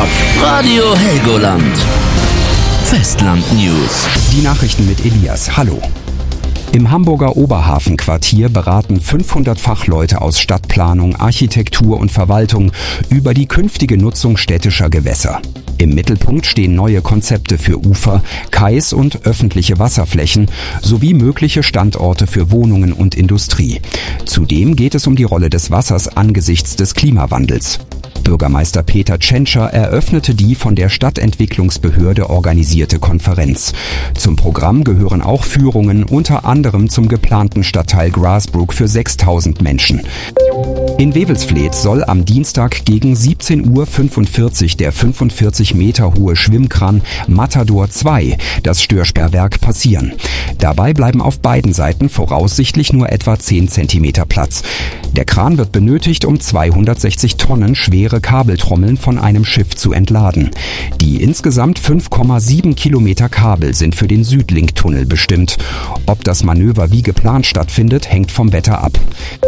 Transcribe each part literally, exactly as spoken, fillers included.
Top Radio Helgoland. Festland News. Die Nachrichten mit Elias. Hallo. Im Hamburger Oberhafenquartier beraten fünfhundert Fachleute aus Stadtplanung, Architektur und Verwaltung über die künftige Nutzung städtischer Gewässer. Im Mittelpunkt stehen neue Konzepte für Ufer, Kais und öffentliche Wasserflächen sowie mögliche Standorte für Wohnungen und Industrie. Zudem geht es um die Rolle des Wassers angesichts des Klimawandels. Bürgermeister Peter Tschentscher eröffnete die von der Stadtentwicklungsbehörde organisierte Konferenz. Zum Programm gehören auch Führungen, unter anderem zum geplanten Stadtteil Grasbrook für sechstausend Menschen. In Wewelsfleth soll am Dienstag gegen siebzehn Uhr fünfundvierzig der fünfundvierzig Meter hohe Schwimmkran Matador zwei, das Störsperrwerk, passieren. Dabei bleiben auf beiden Seiten voraussichtlich nur etwa zehn Zentimeter Platz. Der Kran wird benötigt, um zweihundertsechzig Tonnen schwere Kabeltrommeln von einem Schiff zu entladen. Die insgesamt fünf Komma sieben Kilometer Kabel sind für den Südlink-Tunnel bestimmt. Ob das Manöver wie geplant stattfindet, hängt vom Wetter ab.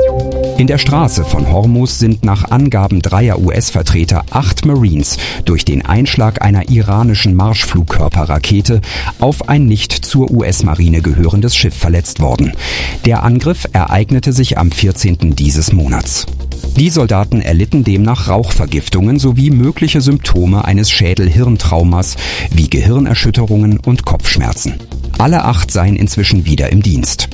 In der Straße von Hormuz sind nach Angaben dreier U S-Vertreter acht Marines durch den Einschlag einer iranischen Marschflugkörperrakete auf ein nicht zur U S-Marine gehörendes Schiff verletzt worden. Der Angriff ereignete sich am vierzehnten dieses Monats. Die Soldaten erlitten demnach Rauchvergiftungen sowie mögliche Symptome eines Schädel-Hirntraumas wie Gehirnerschütterungen und Kopfschmerzen. Alle acht seien inzwischen wieder im Dienst.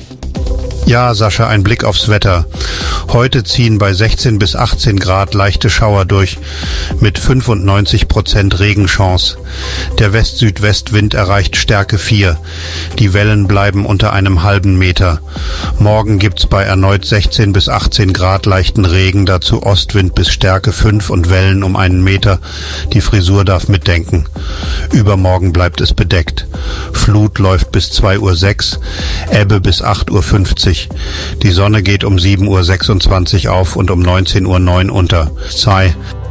Ja, Sascha, ein Blick aufs Wetter. Heute ziehen bei sechzehn bis achtzehn Grad leichte Schauer durch, mit fünfundneunzig Prozent Regenchance. Der West-Südwest-Wind erreicht Stärke vier. Die Wellen bleiben unter einem halben Meter. Morgen gibt's bei erneut sechzehn bis achtzehn Grad leichten Regen, dazu Ostwind bis Stärke fünf und Wellen um einen Meter. Die Frisur darf mitdenken. Übermorgen bleibt es bedeckt. Flut läuft bis zwei Uhr sechs, Ebbe bis acht Uhr fünfzig. Die Sonne geht um sieben Uhr sechsundzwanzig auf und um neunzehn Uhr neun unter. Sei